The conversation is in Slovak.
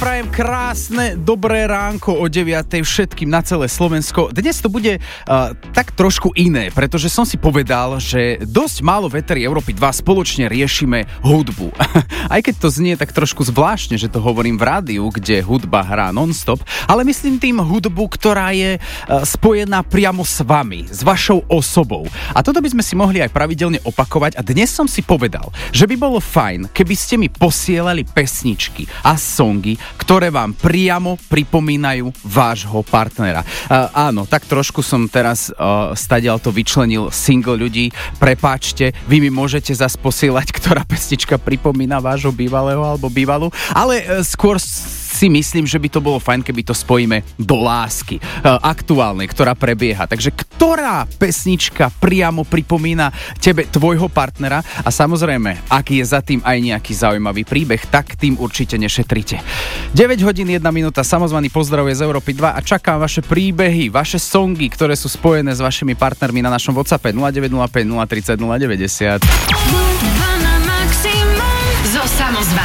prajem krásne, dobré ránko o 9:00 všetkým na celé Slovensko. Dnes to bude tak trošku iné, pretože som si povedal, že dosť málo v éteri Európy 2 spoločne riešime hudbu. Aj keď to znie tak trošku zvláštne, že to hovorím v rádiu, kde hudba hrá non-stop, ale myslím tým hudbu, ktorá je spojená priamo s vami, s vašou osobou. A toto by sme si mohli aj pravidelne opakovať a dnes som si povedal, že by bolo fajn, keby ste mi posielali pesničky a songy, ktoré vám priamo pripomínajú vášho partnera. Áno, tak trošku som teraz stadiaľ to vyčlenil single ľudí. Prepáčte, vy mi môžete zas posielať, ktorá pesnička pripomína vášho bývalého alebo bývalú, ale skôr si myslím, že by to bolo fajn, keby to spojíme do lásky aktuálnej, ktorá prebieha. Takže ktorá pesnička priamo pripomína tebe tvojho partnera a samozrejme, ak je za tým aj nejaký zaujímavý príbeh, tak tým určite nešetrite. 9:01, samozvaný pozdrav z Európy 2 a čakám vaše príbehy, vaše songy, ktoré sú spojené s vašimi partnermi na našom WhatsAppe 0905 030 090.